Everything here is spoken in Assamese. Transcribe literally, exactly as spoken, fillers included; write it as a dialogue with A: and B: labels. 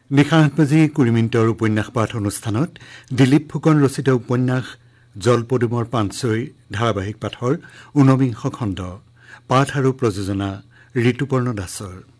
A: নিশা আঠ বাজি কুৰি মিনিটৰ উপন্যাস পাঠ অনুষ্ঠানত দিলীপ ফুকন ৰচিত উপন্যাস জলপদুমৰ পাঞ্চৈ ধাৰাবাহিক পাঠৰ ঊনবিংশ খণ্ড পাঠ আৰু প্ৰযোজনা ঋতুপৰ্ণ দাসৰ।